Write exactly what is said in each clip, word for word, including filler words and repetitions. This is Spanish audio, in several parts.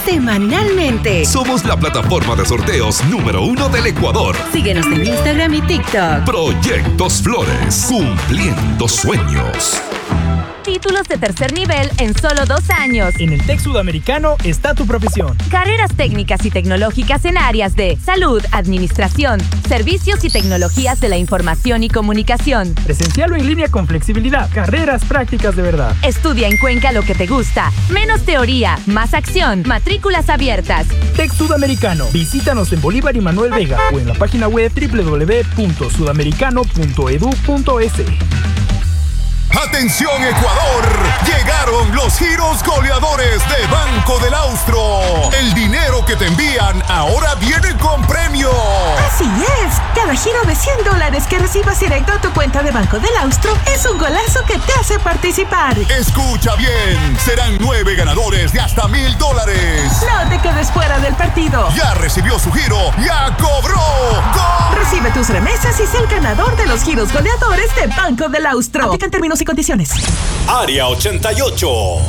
semanalmente. Somos la plataforma de sorteos número uno del Ecuador. Síguenos en Instagram y TikTok. Proyectos Flores, cumpliendo sueños. Títulos de tercer nivel en solo dos años. En el Tec Sudamericano está tu profesión. Carreras técnicas y tecnológicas en áreas de salud, administración, servicios y tecnologías de la información y comunicación. Presencial o en línea con flexibilidad. Carreras prácticas de verdad. Estudia en Cuenca lo que te gusta. Menos teoría, más acción. Matrículas abiertas. Tec Sudamericano. Visítanos en Bolívar y Manuel Vega o en la página web doble u doble u doble u punto sudamericano punto edu punto es. ¡Atención, Ecuador! Llegaron los giros goleadores de Banco del Austro. El dinero que te envían ahora viene con premio. Así es. Cada giro de cien dólares que recibas directo a tu cuenta de Banco del Austro es un golazo que te hace participar. Escucha bien. Serán nueve ganadores de hasta mil dólares. No te quedes fuera del partido. Ya recibió su giro. ¡Ya cobró! ¡Gol! Recibe tus remesas y sé el ganador de los giros goleadores de Banco del Austro. Aplican términos y condiciones. Área ochenta y ocho.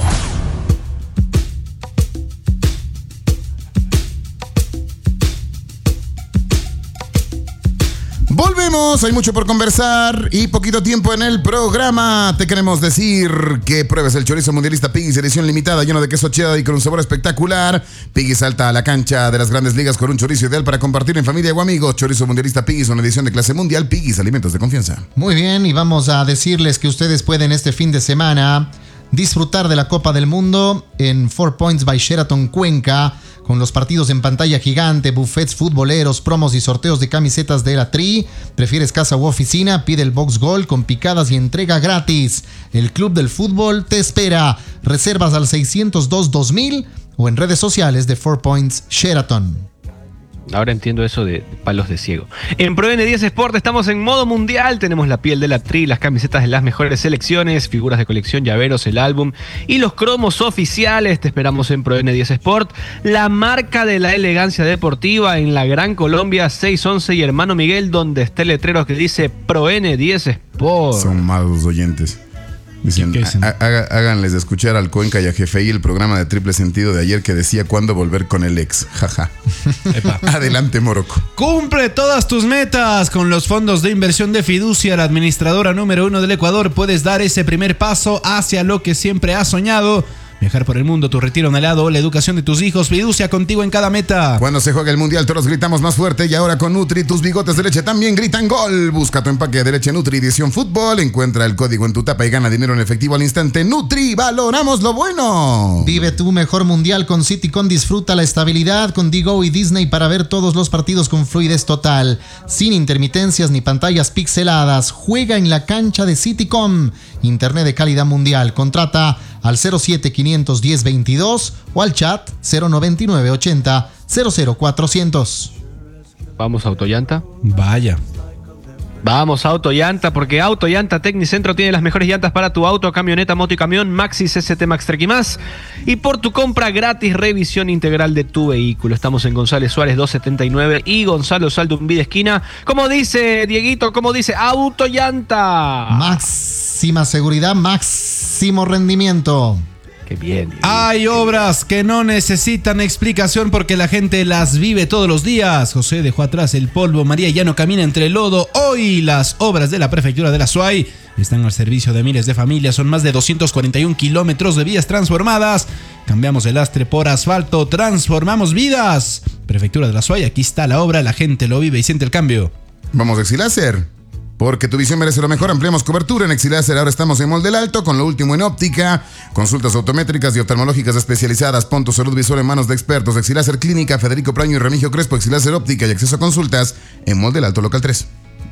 Volvemos, hay mucho por conversar y poquito tiempo en el programa. Te queremos decir que pruebes el chorizo mundialista Piggy's edición limitada, lleno de queso cheddar y con un sabor espectacular. Piggy's salta a la cancha de las grandes ligas con un chorizo ideal para compartir en familia o amigos. Chorizo mundialista Piggy's, una edición de clase mundial. Piggy's, alimentos de confianza. Muy bien, y vamos a decirles que ustedes pueden este fin de semana disfrutar de la Copa del Mundo en Four Points by Sheraton Cuenca, con los partidos en pantalla gigante, buffets futboleros, promos y sorteos de camisetas de la Tri. ¿Prefieres casa u oficina? Pide el Box Gold con picadas y entrega gratis. El Club del Fútbol te espera. Reservas al seiscientos dos dos mil o en redes sociales de Four Points Sheraton. Ahora entiendo eso de palos de ciego. En Pro N diez Sport estamos en modo mundial. Tenemos la piel de la Tri, las camisetas de las mejores selecciones, figuras de colección, llaveros, el álbum y los cromos oficiales. Te esperamos en Pro N diez Sport, la marca de la elegancia deportiva en la Gran Colombia seiscientos once y Hermano Miguel, donde está el letrero que dice Pro N diez Sport. Son malos oyentes. Dicen, haga, háganles de escuchar al Cuenca y a Jefei el programa de triple sentido de ayer que decía cuándo volver con el ex. Jaja. Adelante, Morocco. Cumple todas tus metas con los fondos de inversión de Fiducia, la administradora número uno del Ecuador. Puedes dar ese primer paso hacia lo que siempre has soñado. Viajar por el mundo, tu retiro anhelado o la educación de tus hijos. Fiducia, contigo en cada meta. Cuando se juega el mundial, todos gritamos más fuerte. Y ahora con Nutri, tus bigotes de leche también gritan gol. Busca tu empaque de leche Nutri edición fútbol. Encuentra el código en tu tapa y gana dinero en efectivo al instante. Nutri, valoramos lo bueno. Vive tu mejor mundial con Citycon. Disfruta la estabilidad con Digo y Disney para ver todos los partidos con fluidez total, sin intermitencias ni pantallas pixeladas. Juega en la cancha de Citycom. Internet de calidad mundial. Contrata al cero siete quinientos diez veintidós o al chat cero noventa y nueve ochenta cero cero cuatrocientos. Vamos a Autollanta. Vaya. Vamos a Autollanta, porque Autollanta Tecnicentro tiene las mejores llantas para tu auto, camioneta, moto y camión, Maxis, S T, Max Trek y más. Y por tu compra gratis, revisión integral de tu vehículo. Estamos en González Suárez doscientos setenta y nueve y Gonzalo Saldumbí de esquina. Como dice Dieguito, como dice Autollanta. Máxima seguridad, máximo rendimiento. Qué bien. Hay obras que no necesitan explicación porque la gente las vive todos los días. José dejó atrás el polvo, María ya no camina entre el lodo. Hoy las obras de la Prefectura de la Suay están al servicio de miles de familias. Son más de doscientos cuarenta y un kilómetros de vías transformadas. Cambiamos el lastre por asfalto, transformamos vidas. Prefectura de la Suay, aquí está la obra, la gente lo vive y siente el cambio. Vamos a Exiláser. Porque tu visión merece lo mejor, ampliamos cobertura en Exiláser. Ahora estamos en Mall del Alto con lo último en óptica, consultas autométricas y oftalmológicas especializadas. Pon tu salud visual en manos de expertos. Exiláser Clínica, Federico Praño y Remigio Crespo. Exiláser Óptica y acceso a consultas en Mall del Alto, local tres.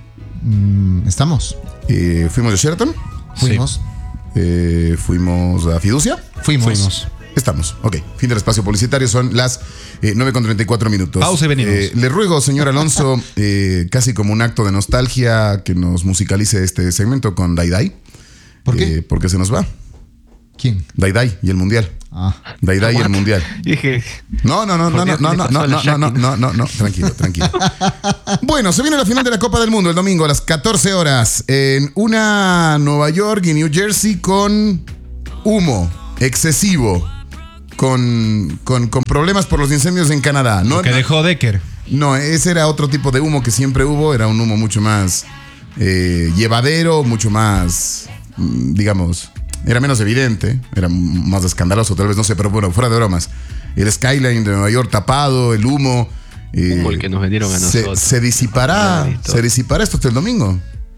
Mm, estamos. Eh, ¿Fuimos a Sheraton? Fuimos. Sí. Eh, ¿Fuimos a Fiducia? Fuimos. Fuimos. Estamos, ok. Fin del espacio publicitario, son las eh, nueve con treinta y cuatro minutos. Pausa y venimos. Eh, le ruego, señor Alonso, eh, casi como un acto de nostalgia, que nos musicalice este segmento con Dai Dai. ¿Por qué? Eh, porque se nos va. ¿Quién? Dai Dai y el Mundial. Ah. Dai Dai y el Mundial. Dije. No, no, no, no, no, no, no, no, no, no, no, no, no, tranquilo, tranquilo. Bueno, se viene la final de la Copa del Mundo el domingo a las catorce horas en una Nueva York y New Jersey con humo excesivo, con, con, con problemas por los incendios en Canadá. ¿No? Lo que dejó Decker. No, ese era otro tipo de humo que siempre hubo. Era un humo mucho más eh, llevadero, mucho más, digamos, era menos evidente, era más escandaloso, tal vez, no sé, pero bueno, fuera de bromas. El skyline de Nueva York tapado, el humo. Eh, humo el que nos vendieron a se, nosotros. Se disipará, se disipará esto hasta el domingo.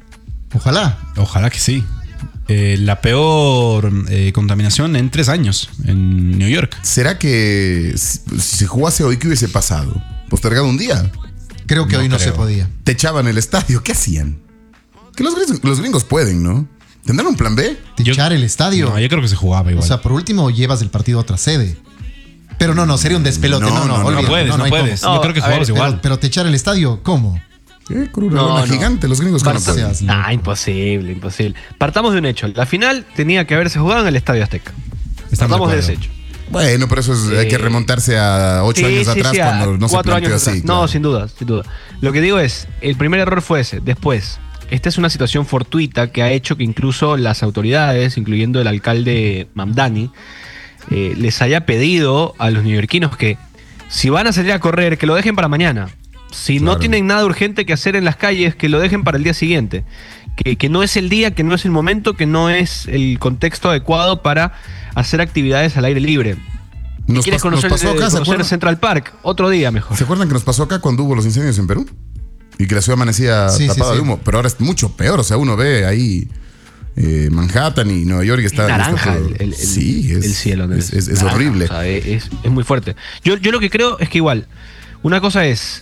Ojalá. Ojalá que sí. Eh, la peor eh, contaminación en tres años en New York. ¿Será que si, si se jugase hoy, qué hubiese pasado? ¿Postergado un día? Creo que No hoy no creo. se podía. Te echaban el estadio, ¿qué hacían? Que los gringos, los gringos pueden, ¿no? ¿Tendrán un plan B? Te echar el estadio. No, yo creo que se jugaba O igual. sea, por último llevas el partido a otra sede. Pero no, no, sería un despelote. No, No, no, no, no, olvídalo, no puedes, no hay puedes. cómo. Yo creo que a jugabas ver, igual. Pero, pero te echar el estadio, ¿cómo? ¿Qué? Con una No, lona no. gigante, los gringos que no Barça- pueden. Seas loco. Ah, imposible, imposible. Partamos de un hecho. La final tenía que haberse jugado en el Estadio Azteca. Estamos Partamos de de ese acuerdo. hecho. Bueno, pero eso es, hay que Eh, remontarse a ocho Sí, años sí, atrás sí, a cuando no se cuatro planteó años así. atrás. claro. No, sin duda, sin duda. Lo que digo es, el primer error fue ese. Después, esta es una situación fortuita que ha hecho que incluso las autoridades, incluyendo el alcalde Mamdani, eh, les haya pedido a los neoyorquinos que si van a salir a correr, que lo dejen para mañana. Si Claro. no tienen nada urgente que hacer en las calles, que lo dejen para el día siguiente. Que, que no es el día, que no es el momento, que no es el contexto adecuado para hacer actividades al aire libre. Nos, ¿Quieres pas- nos conocer, pasó acá, ¿se conocer acuerdan? Central Park? Otro día mejor. ¿Se acuerdan que nos pasó acá cuando hubo los incendios en Perú? Y que la ciudad amanecía Sí, sí, tapada sí. de humo. Pero ahora es mucho peor. O sea, uno ve ahí eh, Manhattan y Nueva York y está. Es naranja está todo- el, el- el- sí, es, el cielo. Es, es- es naranja, horrible. o sea, es, es muy fuerte. Yo, yo lo que creo es que igual, una cosa es,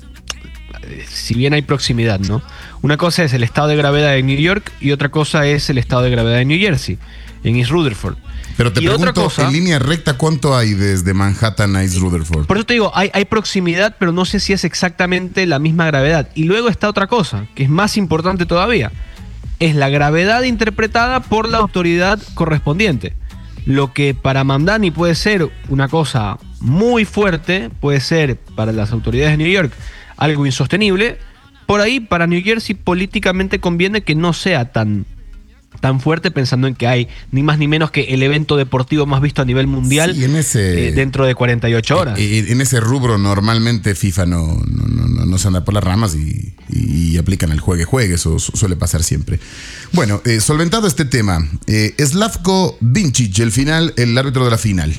eh, si bien hay proximidad, ¿no? Una cosa es el estado de gravedad de New York y otra cosa es el estado de gravedad de New Jersey, en East Rutherford. Pero te Y otra pregunto, cosa- en línea recta, ¿cuánto hay desde Manhattan a East Rutherford? Por eso te digo, hay, hay proximidad, pero no sé si es exactamente la misma gravedad. Y luego está otra cosa, que es más importante todavía. Es la gravedad interpretada por la autoridad correspondiente. Lo que para Mamdani puede ser una cosa muy fuerte, puede ser para las autoridades de New York algo insostenible. Por ahí, para New Jersey, políticamente conviene que no sea tan, tan fuerte, pensando en que hay ni más ni menos que el evento deportivo más visto a nivel mundial Sí, en ese- eh, dentro de cuarenta y ocho horas. Eh, En ese rubro normalmente FIFA no, no, no, no- no se anda por las ramas y, y- y aplican el juegue-juegue, eso su- suele pasar siempre. Bueno, eh, solventado este tema, eh, Slavko Vincic, el final, el árbitro de la final.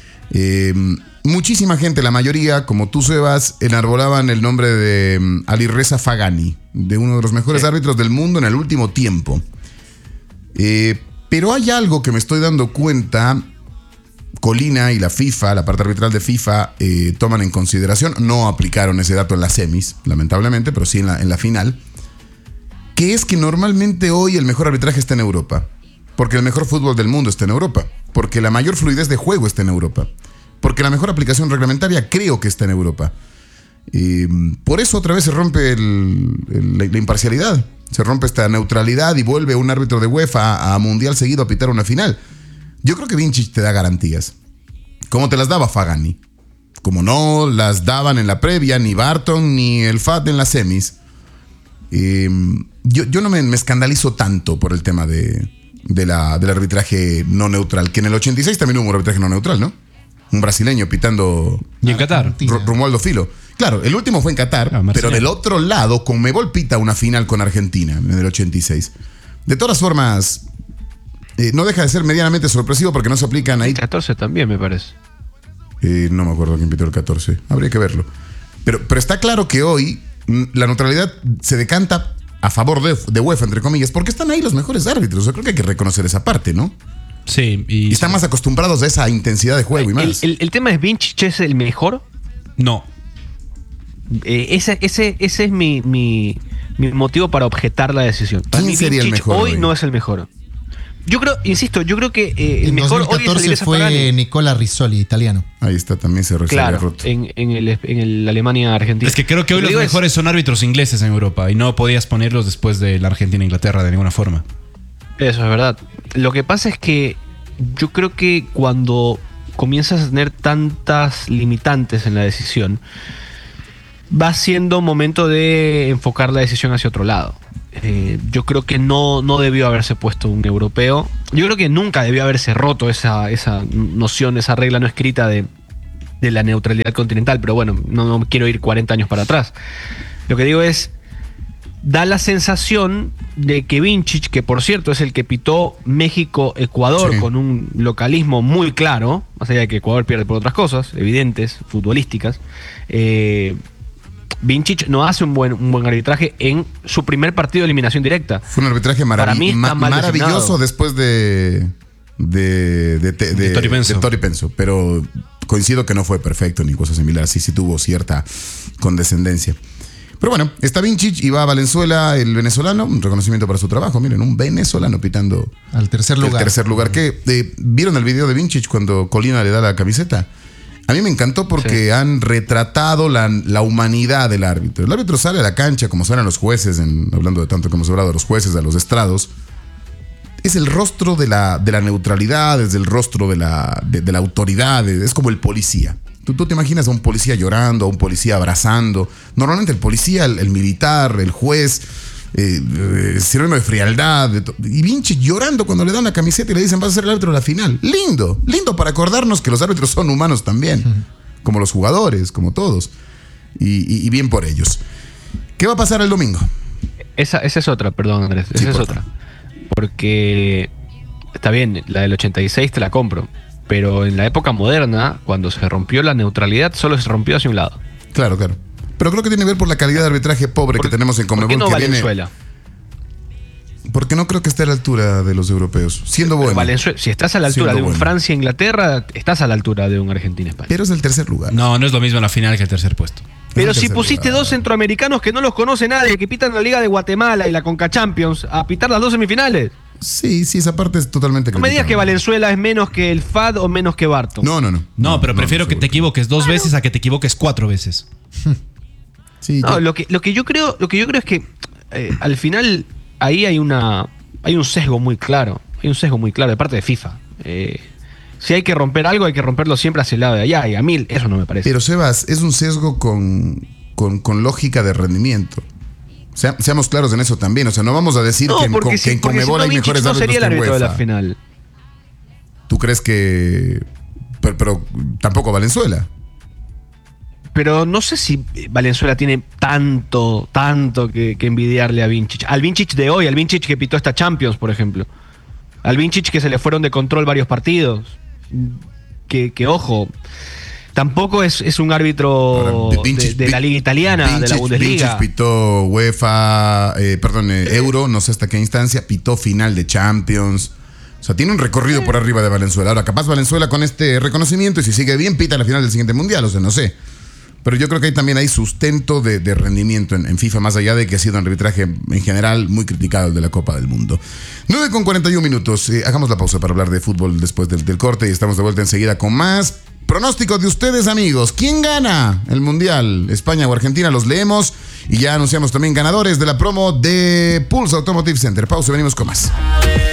Eh, muchísima gente, la mayoría, como tú, Sebas, enarbolaban el nombre de um, Alireza Fagani, de uno de los mejores Sí. árbitros del mundo en el último tiempo. Eh, pero hay algo que me estoy dando cuenta. Colina y la FIFA, la parte arbitral de FIFA, eh, toman en consideración, no aplicaron ese dato en las semis, lamentablemente, pero sí en la, en la final, que es que normalmente hoy el mejor arbitraje está en Europa, porque el mejor fútbol del mundo está en Europa, porque la mayor fluidez de juego está en Europa, porque la mejor aplicación reglamentaria creo que está en Europa. Y por eso otra vez se rompe el- el- la, la imparcialidad, se rompe esta neutralidad y vuelve un árbitro de UEFA a, a mundial seguido a pitar una final. Yo creo que Vincic te da garantías, como te las daba Fagani, como no las daban en la previa ni Barton ni el F A T en las semis. Eh, yo, yo no me, me escandalizo tanto por el tema de, de la, del arbitraje no neutral, que en el ochenta y seis también hubo un arbitraje no neutral, ¿no? Un brasileño pitando Y en Qatar. Ru- Romualdo Filo. Claro, el último fue en Qatar, Ah, pero Marcelo. del otro lado, Conmebol pita una final con Argentina en el ochenta y seis. De todas formas, eh, no deja de ser medianamente sorpresivo porque no se aplican ahí. catorce también, me parece. Eh, no me acuerdo quién pitó el catorce. Habría que verlo. Pero, pero está claro que hoy mm, la neutralidad se decanta a favor de, de UEFA, entre comillas, porque están ahí los mejores árbitros. Yo creo que hay que reconocer esa parte, ¿no? Sí, y, Y están más acostumbrados a esa intensidad de juego y El, más. el- el tema es, ¿Vincic es el mejor? No. Eh, ese, ese, ese es mi, mi, mi motivo para objetar la decisión. Para ¿Quién mí, sería el Vincic mejor hoy hoy? no es el mejor. Yo creo, insisto, yo creo que eh, el En mejor hoy es dos mil catorce Alireza fue Fagani. Nicola Rizzoli, italiano. Ahí está, también se resuelve Claro, roto. en, en el, en el Alemania-Argentina. Es que creo que hoy Lo los digo es- mejores son árbitros ingleses en Europa y no podías ponerlos después de la Argentina-Inglaterra de ninguna forma. Eso es verdad. Lo que pasa es que yo creo que cuando comienzas a tener tantas limitantes en la decisión, va siendo momento de enfocar la decisión hacia otro lado. Eh, yo creo que no, no debió haberse puesto un europeo. Yo creo que nunca debió haberse roto esa, esa noción, esa regla no escrita de de la neutralidad continental, pero bueno, no, no quiero ir cuarenta años para atrás. Lo que digo es, da la sensación de que Vinčić, que por cierto es el que pitó México-Ecuador sí. con un localismo muy claro, más allá de que Ecuador pierde por otras cosas, evidentes, futbolísticas, eh, Vinčić no hace un buen, un buen arbitraje en su primer partido de eliminación directa. Fue un arbitraje marav Para mí ma maravilloso después de, de, de, de, de, de Tori Penso, pero coincido que no fue perfecto ni cosa similar, sí, sí tuvo cierta condescendencia. Pero bueno, está Vinčić y va a Valenzuela, el venezolano, un reconocimiento para su trabajo. Miren, un venezolano pitando al tercer lugar. El tercer lugar. ¿Qué? Eh, ¿Vieron el video de Vinčić cuando Colina le da la camiseta? A mí me encantó porque sí. han retratado la, la humanidad del árbitro. El árbitro sale a la cancha, como salen los jueces, en, hablando de tanto que hemos hablado de los jueces, de los estrados. Es el rostro de la, de la neutralidad, es el rostro de la, de, de la autoridad, es como el policía. Tú, tú te imaginas a un policía llorando, a un policía abrazando. Normalmente el policía, el, el militar, el juez, eh, eh, sinónimo de frialdad. De y Vinčić llorando cuando le dan la camiseta y le dicen vas a ser el árbitro de la final. Lindo, lindo para acordarnos que los árbitros son humanos también. Uh-huh. Como los jugadores, como todos. Y, y, y bien por ellos. ¿Qué va a pasar el domingo? Esa, esa es otra, perdón Andrés. Esa sí, es otra. Porque está bien, la del ochenta y seis te la compro. Pero en la época moderna, cuando se rompió la neutralidad, solo se rompió hacia un lado. Claro, claro. Pero creo que tiene que ver por la calidad de arbitraje pobre ¿Por, que tenemos en Conmebol. ¿Por qué no que Valenzuela? Viene... Porque no creo que esté a la altura de los europeos. Siendo bueno. Valenzuela, si estás a la altura Siendo de un bueno. Francia-Inglaterra, estás a la altura de un Argentina-España. Pero es el tercer lugar. No, no es lo mismo la final que el tercer puesto. Pero si pusiste lugar. dos centroamericanos que no los conoce nadie, que pitan la Liga de Guatemala y la Conca Champions, a pitar las dos semifinales. Sí, sí, esa parte es totalmente No me digas que Valenzuela es menos que el F A D o menos que Barton. No, no, no. No, no pero no, prefiero no, que te equivoques dos claro. veces a que te equivoques cuatro veces. Sí, no, lo que, lo que yo creo, lo que yo creo es que eh, al final ahí hay una, hay un sesgo muy claro, hay un sesgo muy claro de parte de FIFA. Eh, si hay que romper algo, hay que romperlo siempre hacia el lado de allá, y a mí eso no me parece. Pero Sebas, es un sesgo con, con, con lógica de rendimiento. Se, seamos claros en eso también. O sea, no vamos a decir no, que, con, si, que en Conmebol si no, hay mejores no árbitros sería el árbitro que en de UEFA. la final. ¿Tú crees que...? Pero, pero tampoco Valenzuela. Pero no sé si Valenzuela tiene tanto, tanto que, que envidiarle a Vinčić. Al Vinčić de hoy, al Vinčić que pitó esta Champions, por ejemplo. Al Vinčić que se le fueron de control varios partidos. Que, que ojo... Tampoco es, es un árbitro Vinčić, de, de la Liga Italiana, Vinčić, de la Bundesliga. Vinčić pitó UEFA, eh, perdón, eh, Euro, no sé hasta qué instancia, pitó final de Champions. O sea, tiene un recorrido por arriba de Valenzuela. Ahora, capaz Valenzuela con este reconocimiento, y si sigue bien, pita la final del siguiente mundial, o sea, no sé. Pero yo creo que ahí también hay sustento de, de rendimiento en, en FIFA, más allá de que ha sido un arbitraje en general muy criticado el de la Copa del Mundo. nueve con cuarenta y un minutos. Eh, hagamos la pausa para hablar de fútbol después del, del corte y estamos de vuelta enseguida con más. Pronósticos de ustedes, amigos. ¿Quién gana el Mundial? ¿España o Argentina? Los leemos. Y ya anunciamos también ganadores de la promo de Pulse Automotive Center. Pausa y venimos con más.